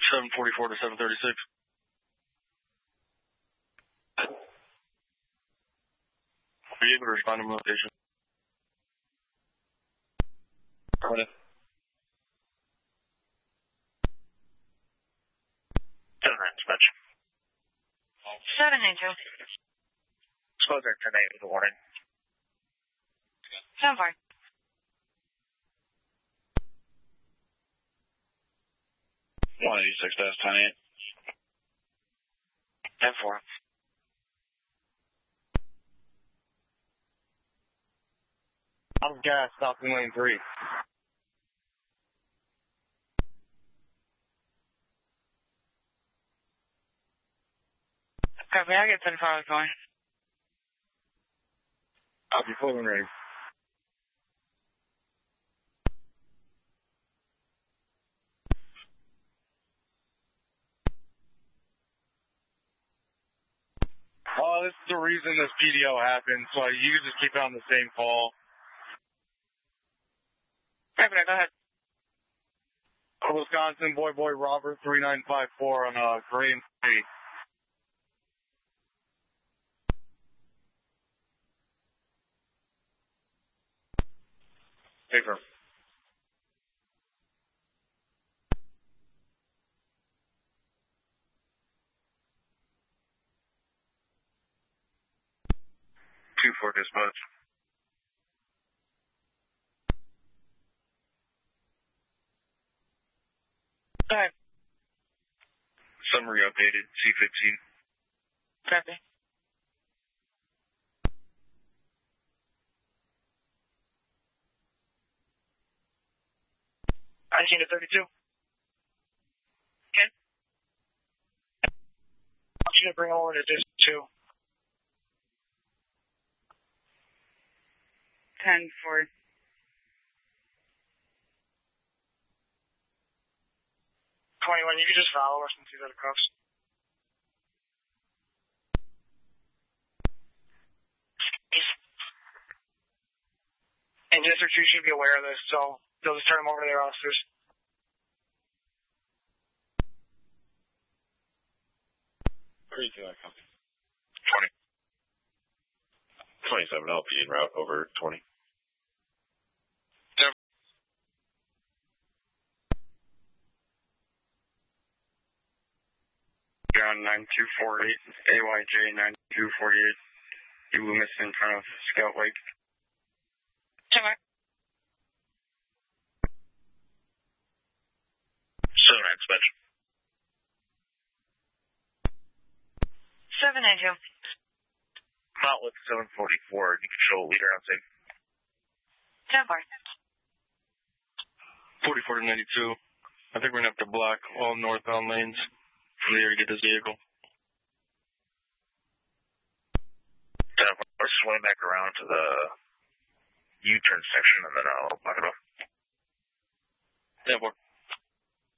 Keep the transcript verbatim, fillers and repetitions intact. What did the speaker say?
seven forty-four to seven thirty-six. Are you able to respond to my location? Morning. seven nine dispatch. seven nine two. Exposure ten eight with a warning. seven four. one eighty-six dash ten eight. ten four. Out of gas, stopping lane three. Copy, I'll get thirty-four hours going. I'll be full and ready. Oh, this is the reason this P D O happened, so you can just keep it on the same call. Copy, go ahead. Wisconsin, Boy Boy Robert, three nine five four on uh, Gray and three. Paper. two four dispatch. Go ahead. Summary updated, C fifteen. Copy. nineteen to thirty-two. Okay. I want you to bring over to this two. ten four. twenty-one, you can just follow us and see that across. And District two should be aware of this, so they'll just turn them over to their officers. Where do that come? twenty. twenty-seven L P en route over twenty. John nine two four eight, A Y J nine two four eight, you Loomis in front of Scout Lake. Sure. seven nine dispatch. seven nine two. Outlet seven forty-four, you can show a leader on site. ten four. forty-four to ninety-two. I think we're going to have to block all northbound lanes from there to get this vehicle. Yeah, we're swing back around to the U-turn section and then I'll block it off. ten four.